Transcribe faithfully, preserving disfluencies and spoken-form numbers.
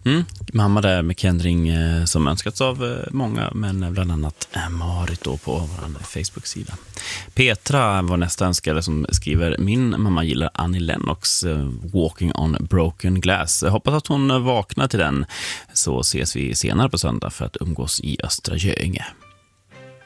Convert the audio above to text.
Mm. Mamma där med Kendring eh, som önskats av eh, många, men bland annat eh, Marit då på vår Facebook-sida. Petra var nästa önskare som skriver: min mamma gillar Annie Lennox eh, Walking on Broken Glass. Jag hoppas att hon vaknar till den, så ses vi senare på söndag för att umgås i Östra Göinge.